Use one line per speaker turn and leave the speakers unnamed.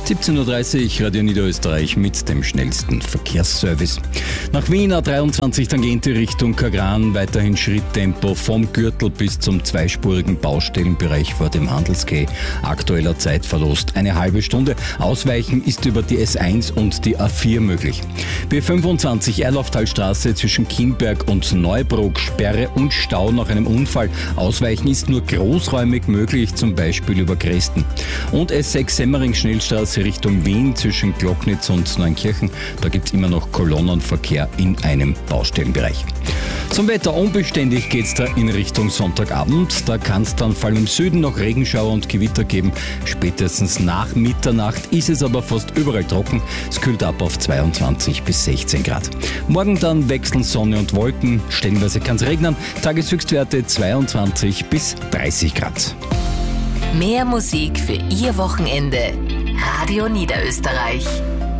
17.30 Uhr, Radio Niederösterreich mit dem schnellsten Verkehrsservice. Nach Wien A23 tangente Richtung Kagran, weiterhin Schritttempo vom Gürtel bis zum zweispurigen Baustellenbereich vor dem Handelsquai. Aktueller Zeitverlust eine halbe Stunde. Ausweichen ist über die S1 und die A4 möglich. B25 Erlauftalstraße zwischen Kienberg und Neubrugg, Sperre und Stau nach einem Unfall. Ausweichen ist nur großräumig möglich, zum Beispiel über Kresten. Und S6 Semmering-Schnellstraße Richtung Wien zwischen Glocknitz und Neunkirchen. Da gibt es immer noch Kolonnenverkehr in einem Baustellenbereich. Zum Wetter unbeständig geht es da in Richtung Sonntagabend. Da kann es dann vor allem im Süden noch Regenschauer und Gewitter geben. Spätestens nach Mitternacht ist es aber fast überall trocken. Es kühlt ab auf 22 bis 16 Grad. Morgen dann wechseln Sonne und Wolken. Stellenweise kann es regnen. Tageshöchstwerte 22 bis 30 Grad.
Mehr Musik für Ihr Wochenende. Radio Niederösterreich.